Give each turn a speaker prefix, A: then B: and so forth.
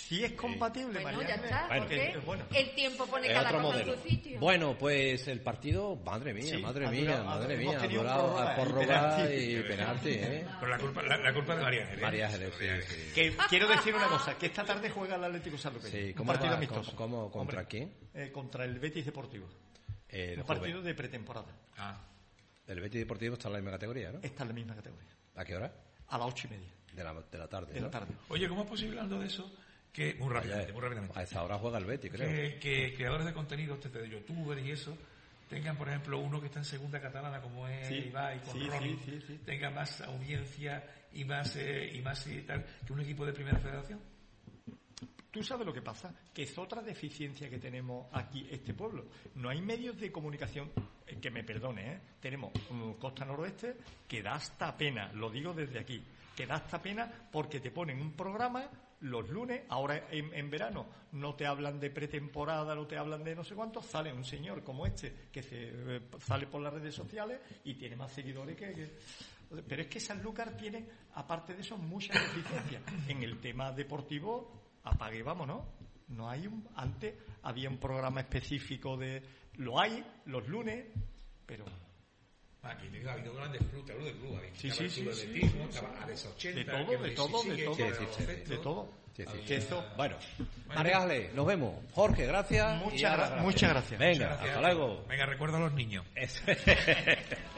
A: Si es compatible,
B: Bueno,
A: María
B: ya
A: Ángeles,
B: está,
A: porque,
B: porque el tiempo pone
C: Es
B: cada
C: otro
B: cosa en
C: modelo.
B: su sitio.
C: Bueno, pues el partido, madre mía,
A: Sí,
C: madre
A: ha
C: mía,
A: durado-
C: madre
A: hemos
C: mía, ha
A: tenido
C: durado
A: prórroga y
C: prórroga
A: penalti.
C: y penalti,
D: Pero la culpa es de María Ángeles.
C: María Ángeles, sí.
A: que quiero decir una cosa, que esta tarde juega el Atlético Sanluqueño.
C: Sí,
A: un
C: ¿cómo
A: partido
C: va?
A: amistoso.
C: ¿Cómo? ¿Contra quién?
A: Contra el Betis Deportivo.
C: El
A: Un partido de pretemporada.
C: El Betis Deportivo está en la misma categoría, ¿no?
A: Está en la misma categoría.
C: ¿A qué hora?
A: A las 8:30
C: De la tarde.
A: de
C: ¿no?
A: la tarde.
D: Oye, ¿cómo es posible, hablando de eso, que muy rápidamente,
C: A esa hora juega el Betis, creo.
D: que creadores de contenidos, de youtubers y eso, tengan, por ejemplo, uno que está en segunda catalana como es Ibai con Ronnie, tenga más audiencia y más y tal que un equipo de primera federación?
A: ¿Tú sabes lo que pasa? Que es otra deficiencia que tenemos aquí, este pueblo. No hay medios de comunicación, que me perdone, ¿eh? Tenemos Costa Noroeste, que da hasta pena, lo digo desde aquí, que da hasta pena porque te ponen un programa los lunes, ahora en verano, no te hablan de pretemporada, no te hablan de no sé cuánto, sale un señor como este, que sale por las redes sociales y tiene más seguidores que... Pero es que Sanlúcar tiene, aparte de eso, muchas deficiencias. En el tema deportivo, apague, vámonos. No hay antes había un programa específico lo hay los lunes, pero
D: Aquí ha habido grandes clubes, hablo de club,
A: Sí.
D: estaba a 80,
A: de todo.
C: Que eso, bueno, María Ángeles, nos vemos. Jorge, gracias.
A: Muchas gracias.
C: Venga, hasta luego.
D: Venga, recuerda a los niños.